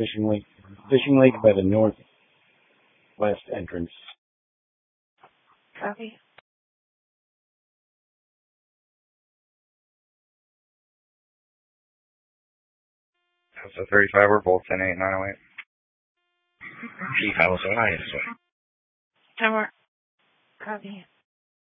Fishing Lake by the northwest entrance. Copy. That's a 35, we're both 10-8, 908. Chief, I was on IS. 10 more. Copy.